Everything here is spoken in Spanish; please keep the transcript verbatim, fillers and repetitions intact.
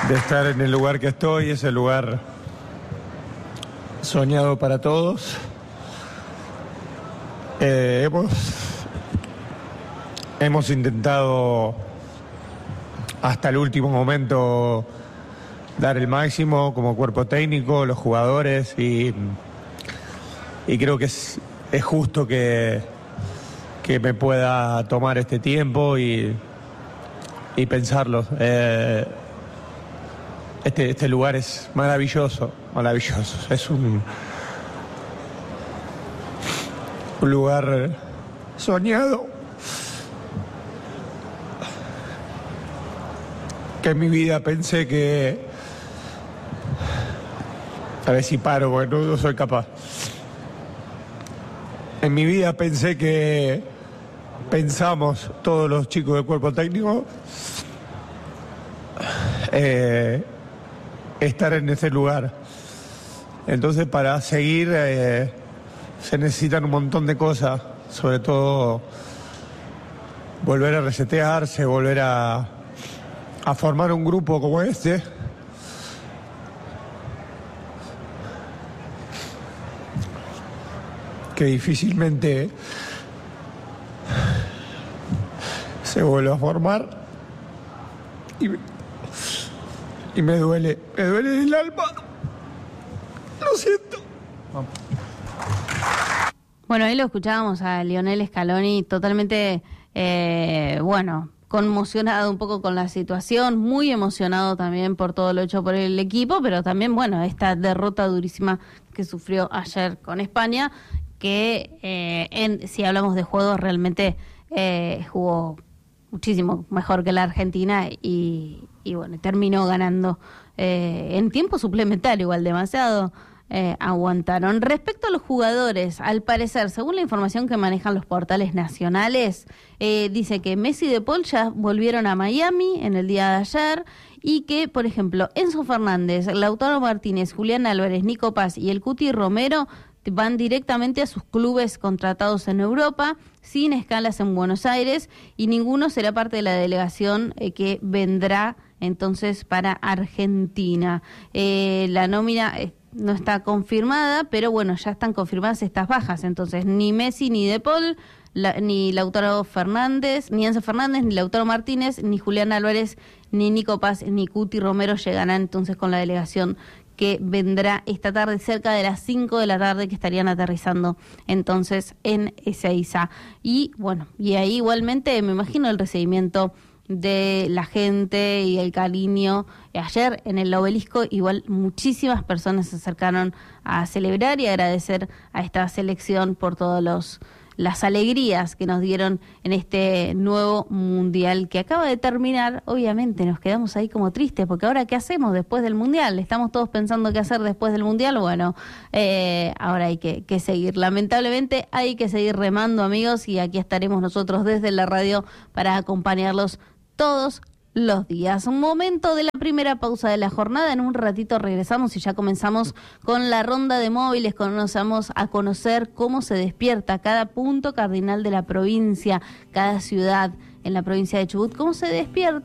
de estar en el lugar que estoy, ese lugar soñado para todos. Eh, hemos, hemos intentado hasta el último momento dar el máximo como cuerpo técnico, los jugadores, y, y creo que es, es justo que, que me pueda tomar este tiempo y, y pensarlo. Eh, Este, este lugar es maravilloso, maravilloso. Es un, un lugar soñado que en mi vida pensé que... A ver si paro, porque no, no soy capaz. En mi vida pensé que pensamos todos los chicos del cuerpo técnico eh, estar en ese lugar. Entonces, para seguir eh, se necesitan un montón de cosas, sobre todo volver a resetearse, volver a, a formar un grupo como este, que difícilmente se vuelve a formar, y Y me duele, me duele en el alma. Lo siento. Bueno, ahí lo escuchábamos a Lionel Scaloni totalmente, eh, bueno, conmocionado un poco con la situación, muy emocionado también por todo lo hecho por el equipo, pero también, bueno, esta derrota durísima que sufrió ayer con España, que eh, en, si hablamos de juegos, realmente eh, jugó muchísimo mejor que la Argentina y, y bueno, terminó ganando eh, en tiempo suplementario, igual demasiado eh, aguantaron. Respecto a los jugadores, al parecer, según la información que manejan los portales nacionales, eh, dice que Messi y De Paul ya volvieron a Miami en el día de ayer y que, por ejemplo, Enzo Fernández, Lautaro Martínez, Julián Álvarez, Nico Paz y el Cuti Romero van directamente a sus clubes contratados en Europa, sin escalas en Buenos Aires, y ninguno será parte de la delegación eh, que vendrá entonces para Argentina. Eh, la nómina eh, no está confirmada, pero bueno, ya están confirmadas estas bajas, entonces ni Messi ni De Paul, la, ni Lautaro Fernández, ni Enzo Fernández, ni Lautaro Martínez, ni Julián Álvarez, ni Nico Paz, ni Cuti Romero llegarán entonces con la delegación que vendrá esta tarde, cerca de las cinco de la tarde, que estarían aterrizando entonces en Ezeiza. Y bueno, y ahí igualmente me imagino el recibimiento de la gente y el cariño. Ayer en el Obelisco igual muchísimas personas se acercaron a celebrar y agradecer a esta selección por todos los las alegrías que nos dieron en este nuevo mundial que acaba de terminar. Obviamente nos quedamos ahí como tristes, porque ahora ¿qué hacemos después del mundial? Estamos todos pensando qué hacer después del mundial. Bueno, eh, ahora hay que, que seguir. Lamentablemente hay que seguir remando, amigos, y aquí estaremos nosotros desde la radio para acompañarlos todos los días. Un momento de la primera pausa de la jornada. En un ratito regresamos y ya comenzamos con la ronda de móviles. Comenzamos a conocer cómo se despierta cada punto cardinal de la provincia, cada ciudad en la provincia de Chubut, cómo se despierta